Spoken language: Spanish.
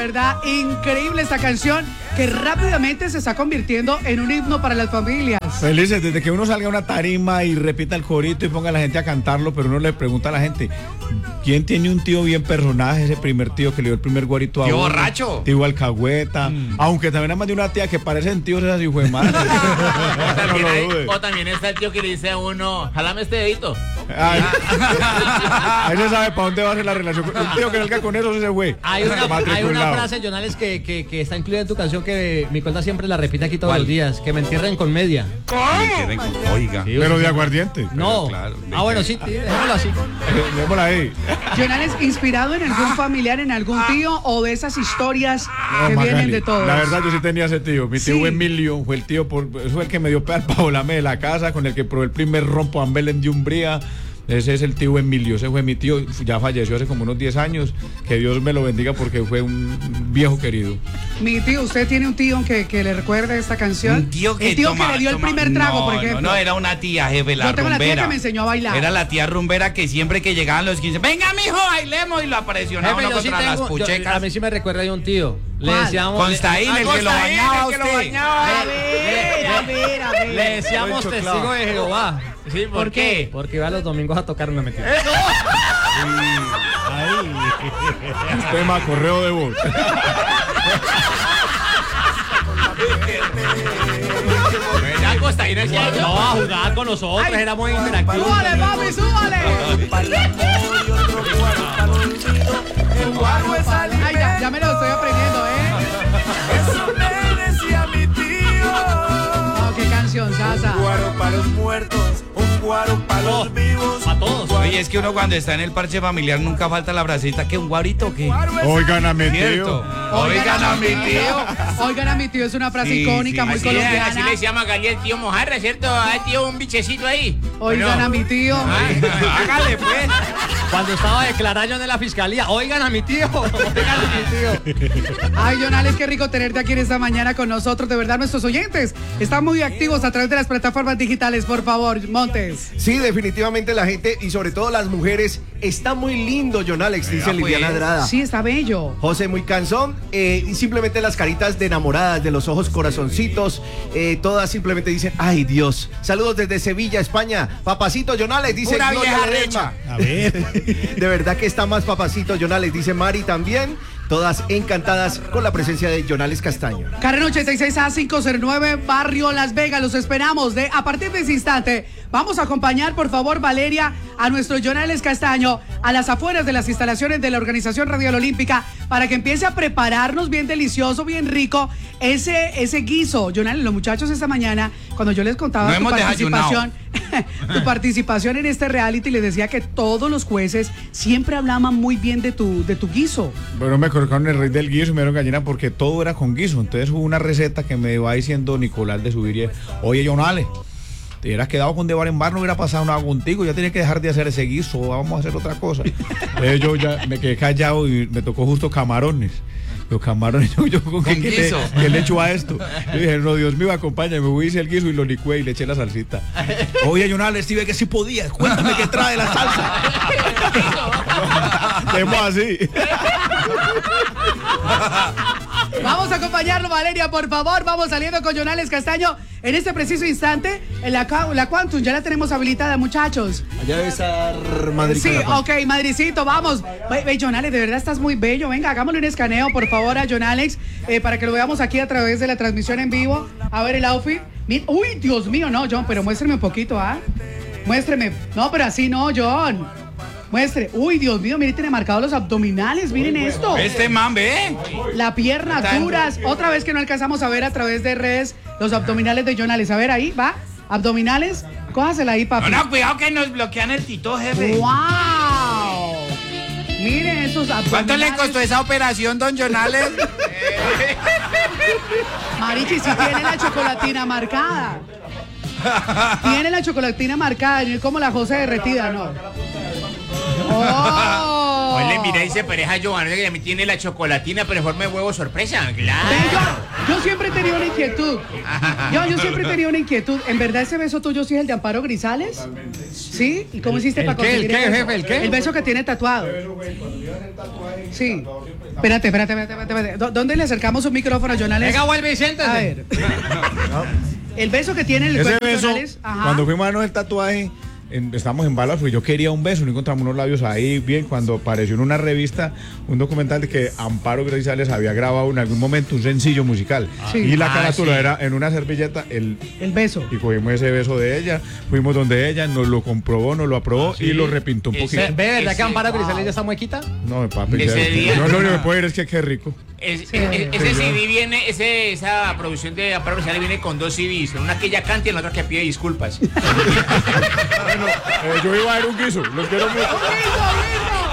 verdad, increíble esta canción que rápidamente se está convirtiendo en un himno para las familias. Felices, desde que uno salga a una tarima y repita el corito y ponga a la gente a cantarlo, pero uno le pregunta a la gente, ¿quién tiene un tío bien personaje? Ese primer tío que le dio el primer guarito a tío uno. borracho. Tío alcahueta. Aunque también hay más de una tía que parecen tíos esas hijo de madre. O también está el tío que le dice a uno, jálame este dedito. Ahí se sabe para dónde va a ser la relación. Un tío que salga con eso ese güey. Hay una frase, Jonales, que está incluida en tu canción que mi cuenta siempre la repite aquí todos los días, que me entierren con media. Oiga. Sí, pero de aguardiente. No. Claro, Bueno, sí, dejémoslo así. Démosla ahí. Jonales, ¿inspirado en algún familiar, en algún tío o de esas historias que Magali, vienen de todos? La verdad, yo sí tenía ese tío. Mi tío Emilio fue el tío, fue el que me dio para volarme de la casa, con el que probé el primer rompo ambelen de Umbría. Ese es el tío Emilio, ese fue mi tío, ya falleció hace como unos 10 años, que Dios me lo bendiga porque fue un viejo querido. Mi tío, ¿usted tiene un tío que le recuerde esta canción? Un tío que el tío que le dio el primer trago, por ejemplo. No, era una tía, jefe, la Yo tengo rumbera. la tía que me enseñó a bailar. Era la tía rumbera que siempre que llegaban los 15, venga mijo, bailemos, y lo presionaba uno contra las puchecas. A mí sí me recuerda de un tío. Le ¿Cuál? decíamos... Constaín, el que lo bañaba a usted. A ver. Le decíamos testigo de Jehová. Sí, ¿por qué? Porque iba los domingos a tocar una mentira. Tema correo de voz. Ya Constaín decía yo. No, jugaba con nosotros, éramos interactivos. ¡Súbale, papi, súbale! Ay, ya me lo estoy aprendiendo, Eso me decía mi tío. Oh, qué canción, Sasa. Un guaro para los muertos, un guaro para los vivos. Para todos. Oye, es que uno cuando está en el parche familiar nunca falta la bracita, que un guarito o qué. Oigan a mi ¿Cierto? tío. Oigan a mi tío. Oigan a mi tío, es una frase Sí, icónica, sí, muy así colombiana. Así le decía Magali el tío Mojarra, ¿cierto? Hay tío un bichecito ahí. Oigan a mi tío. Hágale pues. Cuando estaba declarando en la fiscalía, oigan a mi tío, oigan a mi tío. Ay, Jonales, qué rico tenerte aquí en esta mañana con nosotros. De verdad, nuestros oyentes están muy activos a través de las plataformas digitales. Por favor, Montes. Sí, definitivamente la gente y sobre todo las mujeres está muy lindo, John Alex, dice pues. Liliana Andrada. Sí, está bello. José muy cansón, y simplemente las caritas de enamoradas, de los ojos corazoncitos, todas simplemente dicen, ay Dios. Saludos desde Sevilla, España. Papacito John Alex, dice Una Gloria vieja Ledesma. recha. A ver. De verdad que está más papacito John Alex, dice Mari también. Todas encantadas con la presencia de John Alex Castaño. Carrera 86A509, Barrio Las Vegas. Los esperamos a partir de ese instante. Vamos a acompañar, por favor, Valeria, a nuestro Jonales Castaño a las afueras de las instalaciones de la Organización Radial Olímpica para que empiece a prepararnos bien delicioso, bien rico, ese guiso. Jonales, los muchachos esta mañana, cuando yo les contaba No tu hemos participación, tu participación en este reality, les decía que todos los jueces siempre hablaban muy bien de tu guiso. Bueno, me colocaron el rey del guiso y me dieron gallina porque todo era con guiso. Entonces hubo una receta que me va diciendo Nicolás de Subiría. Oye, Jonales, te hubieras quedado con de bar en bar, no hubiera pasado nada contigo, ya tienes que dejar de hacer ese guiso, vamos a hacer otra cosa. Entonces yo ya me quedé callado y me tocó justo camarones. Los camarones, yo ¿con qué le echo a esto? Yo dije, no, Dios mío, acompáñame, me voy a hice el guiso y lo licué y le eché la salsita. Oye, Jonales, sí ve que sí podía, cuéntame qué trae la salsa. Demos así. Vamos a acompañarlo, Valeria, por favor. Vamos saliendo con Jonales Castaño en este preciso instante. En la Quantum ya la tenemos habilitada, muchachos. Allá debe estar Madrid. Sí, ok, Madricito, vamos. Ve, Jonales, de verdad estás muy bello. Venga, hagámosle un escaneo, por favor, a Jonales, para que lo veamos aquí a través de la transmisión en vivo. A ver el outfit. Uy, Dios mío, no, John, pero muéstreme un poquito, ¿ah? Muéstreme. No, pero así no, John. Muestre. Uy, Dios mío, miren, tiene marcados los abdominales, miren esto. Este man, ve. La pierna duras. Otra vez que no alcanzamos a ver a través de redes los abdominales de Jonales. A ver, ahí, va. Abdominales. Cójasela ahí, papi. No, cuidado que nos bloquean el tito, jefe. ¡Wow! Miren esos abdominales. ¿Cuánto le costó esa operación, don Jonales? Marichi, si tiene la chocolatina marcada. Tiene la chocolatina marcada, no es como la José derretida, ¿no? ¡Oh! Oye, mira, y se pareja a Joana, que también tiene la chocolatina, pero en forma de huevo sorpresa. Claro. Yo siempre he tenido una inquietud. Yo siempre he tenido una inquietud. ¿En verdad ese beso tuyo sí es el de Amparo Grisales? Totalmente. ¿Sí? ¿Y cómo hiciste para conseguir el qué, jefe? ¿El qué? El beso que tiene tatuado. Sí. Espérate. ¿Dónde le acercamos un micrófono a Jonales? Venga, vuelve y siéntese. A ver. El beso que tiene el ese cuerpo beso, Jonales. cuando fuimos a darnos el tatuaje, estamos en balas, porque yo quería un beso, no encontramos unos labios ahí bien, cuando apareció en una revista un documental de que Amparo Grisales había grabado en algún momento un sencillo musical. Sí. Y la carátula era en una servilleta el beso. Y cogimos ese beso de ella, fuimos donde ella, nos lo comprobó, nos lo aprobó y lo repintó un poquito. ¿Ve verdad que Amparo Grisales ya está muequita? No, papi, Ese día. no, me puede ir, es que qué rico. Ese CD viene, esa producción de Amparo Grisales viene con 2 CDs, una que ella canta y la otra que pide disculpas. Bueno, yo iba a ver un guiso, los quiero mucho.